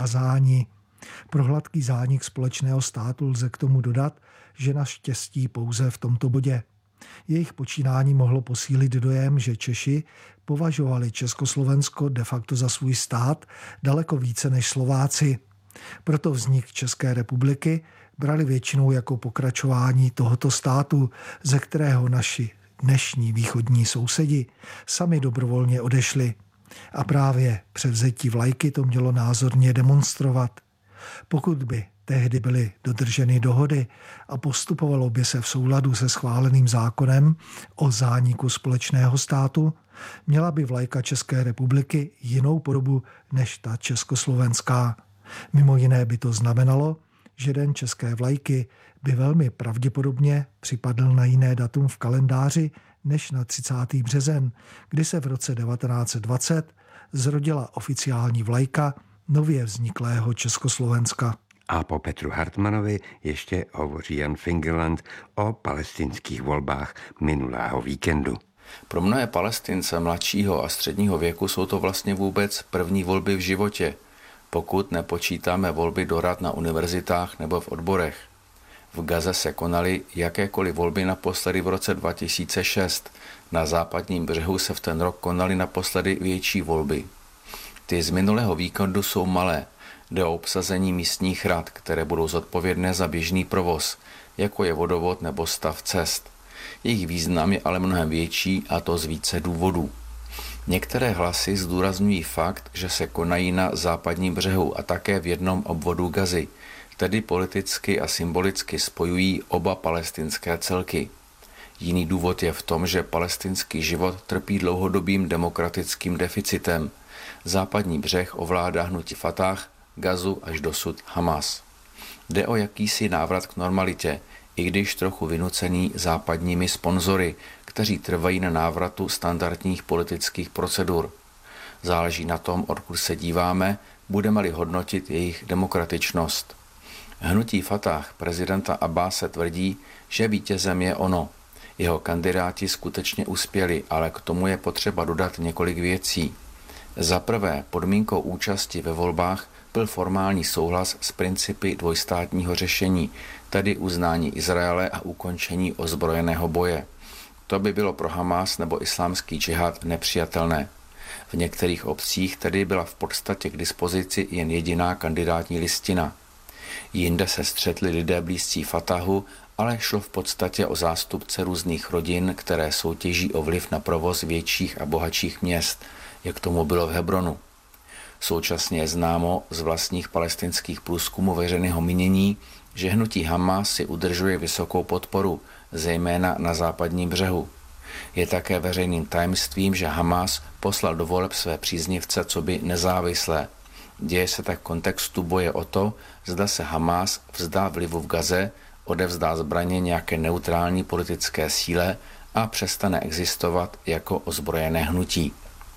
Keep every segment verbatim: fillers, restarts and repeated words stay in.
záni. Pro hladký zánik společného státu lze k tomu dodat, že naštěstí pouze v tomto bodě. Jejich počínání mohlo posílit dojem, že Češi považovali Československo de facto za svůj stát daleko více než Slováci. Proto vznik České republiky brali většinou jako pokračování tohoto státu, ze kterého naši dnešní východní sousedi sami dobrovolně odešli. A právě převzetí vlajky to mělo názorně demonstrovat. Pokud by tehdy byly dodrženy dohody a postupovalo by se v souladu se schváleným zákonem o zániku společného státu, měla by vlajka České republiky jinou podobu než ta československá. Mimo jiné by to znamenalo, že den české vlajky by velmi pravděpodobně připadl na jiné datum v kalendáři než na třicátý březen, kdy se v roce devatenáct set dvacet zrodila oficiální vlajka nově vzniklého Československa. A po Petru Hartmanovi ještě hovoří Jan Fingerland o palestinských volbách minulého víkendu. Pro mnohé Palestince mladšího a středního věku jsou to vlastně vůbec první volby v životě, pokud nepočítáme volby do rad na univerzitách nebo v odborech. V Gaze se konaly jakékoliv volby naposledy v roce dva tisíce šest. Na západním břehu se v ten rok konaly naposledy větší volby. Ty z minulého víkendu jsou malé. Jde o obsazení místních rad, které budou zodpovědné za běžný provoz, jako je vodovod nebo stav cest. Jejich význam je ale mnohem větší, a to z více důvodů. Některé hlasy zdůrazňují fakt, že se konají na západním břehu a také v jednom obvodu Gazy, tedy politicky a symbolicky spojují oba palestinské celky. Jiný důvod je v tom, že palestinský život trpí dlouhodobým demokratickým deficitem. Západní břeh ovládá hnutí Fatah, Gazu až dosud Hamas. Jde o jakýsi návrat k normalitě, i když trochu vynucený západními sponzory, kteří trvají na návratu standardních politických procedur. Záleží na tom, odkud se díváme, budeme-li hodnotit jejich demokratičnost. Hnutí Fatah prezidenta Abbase tvrdí, že vítězem je ono. Jeho kandidáti skutečně uspěli, ale k tomu je potřeba dodat několik věcí. Za prvé, podmínkou účasti ve volbách byl formální souhlas s principy dvojstátního řešení, tedy uznání Izraele a ukončení ozbrojeného boje. To by bylo pro Hamas nebo islámský džihad nepřijatelné. V některých obcích tedy byla v podstatě k dispozici jen jediná kandidátní listina. Jinde se střetli lidé blízcí Fatahu, ale šlo v podstatě o zástupce různých rodin, které soutěží o vliv na provoz větších a bohatších měst, jak tomu bylo v Hebronu. Současně je známo z vlastních palestinských průzkumů veřejného mínění, že hnutí Hamas si udržuje vysokou podporu, zejména na západním břehu. Je také veřejným tajemstvím, že Hamas poslal do voleb své příznivce coby nezávislé. Děje se tak v kontextu boje o to, zda se Hamas vzdá vlivu v Gaze, odevzdá zbraně nějaké neutrální politické síle a přestane existovat jako ozbrojené hnutí.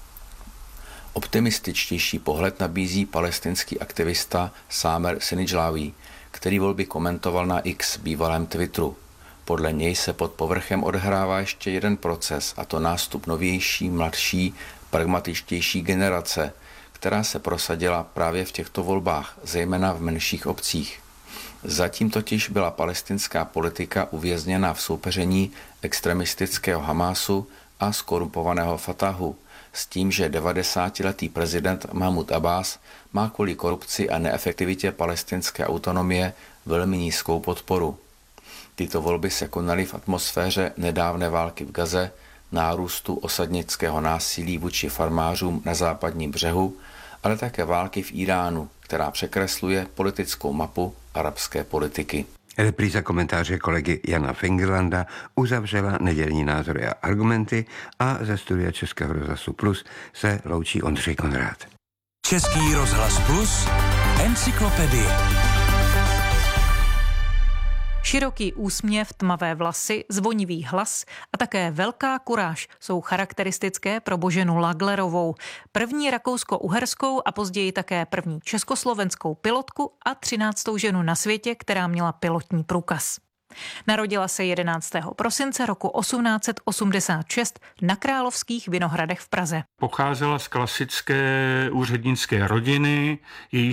Optimističtější pohled nabízí palestinský aktivista Samer Sinidžláví, který volby komentoval na X, bývalém Twitteru. Podle něj se pod povrchem odehrává ještě jeden proces, a to nástup novější, mladší, pragmatičtější generace, která se prosadila právě v těchto volbách, zejména v menších obcích. Zatím totiž byla palestinská politika uvězněna v soupeření extremistického Hamásu a skorumpovaného Fatahu, s tím, že devadesátiletý prezident Mahmud Abbas má kvůli korupci a neefektivitě palestinské autonomie velmi nízkou podporu. Tyto volby se konaly v atmosféře nedávné války v Gaze, nárůstu osadnického násilí vůči farmářům na západním břehu, ale také války v Iránu, která překresluje politickou mapu arabské politiky. Repríza komentáře kolegy Jana Fingerlanda uzavřela nedělní názory a argumenty a ze studia Českého rozhlasu Plus se loučí Ondřej Konrád. Český rozhlas Plus, encyklopedie. Široký úsměv, tmavé vlasy, zvonivý hlas a také velká kuráž jsou charakteristické pro Boženu Laglerovou, první rakousko-uherskou a později také první československou pilotku a třináctou ženu na světě, která měla pilotní průkaz. Narodila se jedenáctého prosince roku osmnáct set osmdesát šest na Královských Vinohradech v Praze. Pocházela z klasické úřednické rodiny, její